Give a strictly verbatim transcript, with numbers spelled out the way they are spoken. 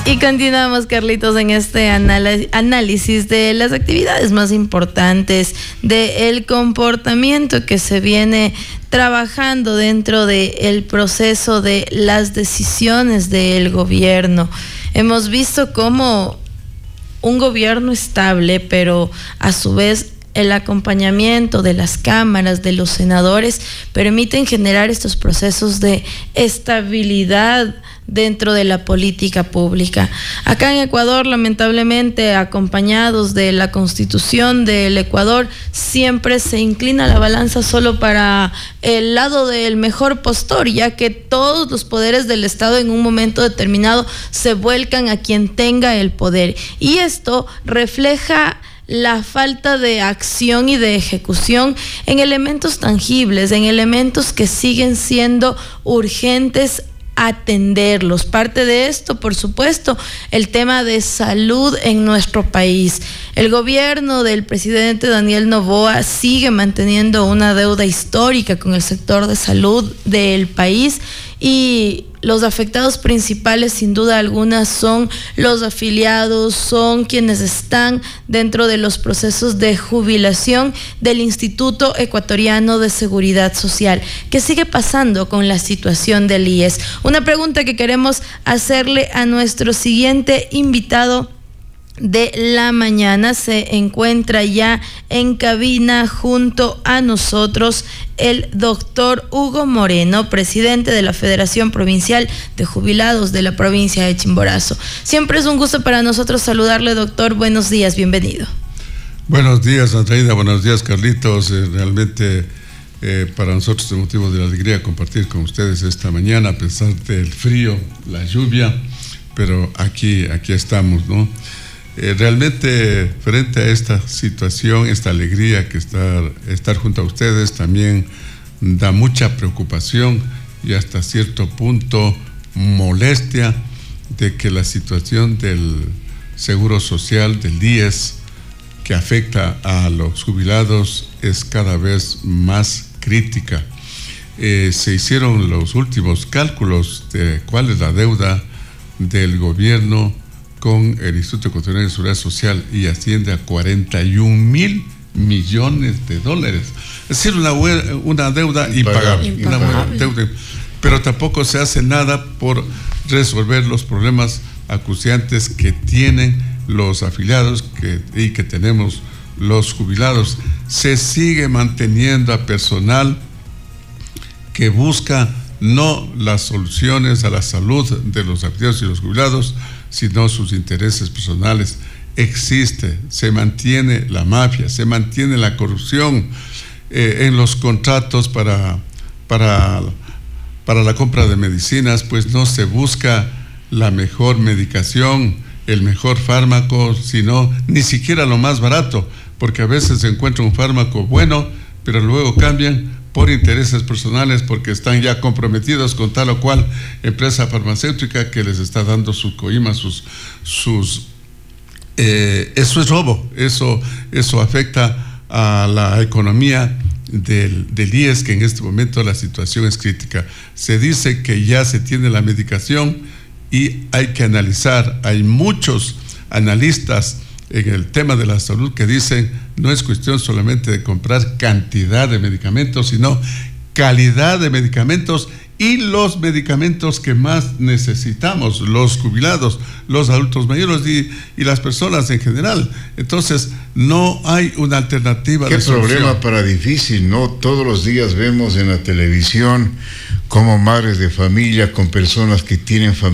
Y continuamos, Carlitos, en este análisis de las actividades más importantes del comportamiento que se viene trabajando dentro del proceso de las decisiones del gobierno. Hemos visto cómo un gobierno estable, pero a su vez el acompañamiento de las cámaras, de los senadores, permiten generar estos procesos de estabilidad dentro de la política pública. Acá en Ecuador, lamentablemente, acompañados de la Constitución del Ecuador, siempre se inclina la balanza solo para el lado del mejor postor, ya que todos los poderes del Estado en un momento determinado se vuelcan a quien tenga el poder. Y esto refleja la falta de acción y de ejecución en elementos tangibles, en elementos que siguen siendo urgentes atenderlos. Parte de esto, por supuesto, el tema de salud en nuestro país. El gobierno del presidente Daniel Noboa sigue manteniendo una deuda histórica con el sector de salud del país, y los afectados principales, sin duda alguna, son los afiliados, son quienes están dentro de los procesos de jubilación del Instituto Ecuatoriano de Seguridad Social. ¿Qué sigue pasando con la situación del I E S? Una pregunta que queremos hacerle a nuestro siguiente invitado de la mañana. Se encuentra ya en cabina junto a nosotros el doctor Hugo Moreno, presidente de la Federación Provincial de Jubilados de la provincia de Chimborazo. Siempre es un gusto para nosotros saludarle, doctor. Buenos días, bienvenido. Buenos días, Andreina. Buenos días, Carlitos. Eh, realmente eh, para nosotros es motivo de alegría compartir con ustedes esta mañana, a pesar del frío, la lluvia, pero aquí, aquí estamos, ¿no? Eh, realmente frente a esta situación, esta alegría que estar, estar junto a ustedes también da mucha preocupación y hasta cierto punto molestia de que la situación del Seguro Social, del I E S, que afecta a los jubilados, es cada vez más crítica. Eh, se hicieron los últimos cálculos de cuál es la deuda del gobierno con el Instituto Ecuatoriano de Seguridad Social y asciende a cuarenta y un mil millones de dólares. Es decir, una, una deuda impagable. impagable. Una deuda, pero tampoco se hace nada por resolver los problemas acuciantes que tienen los afiliados que, y que tenemos los jubilados. Se sigue manteniendo a personal que busca no las soluciones a la salud de los afiliados y los jubilados, sino sus intereses personales. Existe, se mantiene la mafia, se mantiene la corrupción eh, en los contratos para, para, para la compra de medicinas, pues no se busca la mejor medicación, el mejor fármaco, sino ni siquiera lo más barato, porque a veces se encuentra un fármaco bueno, pero luego cambian por intereses personales, porque están ya comprometidos con tal o cual empresa farmacéutica que les está dando sus coimas, sus, sus eh, eso es robo, eso, eso afecta a la economía del, del I E S, que en este momento la situación es crítica. Se dice que ya se tiene la medicación y hay que analizar. Hay muchos analistas en el tema de la salud que dicen no es cuestión solamente de comprar cantidad de medicamentos, sino calidad de medicamentos y los medicamentos que más necesitamos, los jubilados, los adultos mayores y, y las personas en general. Entonces, no hay una alternativa. Qué de problema solución. Para difícil, ¿no? Todos los días vemos en la televisión como madres de familia con personas que tienen familia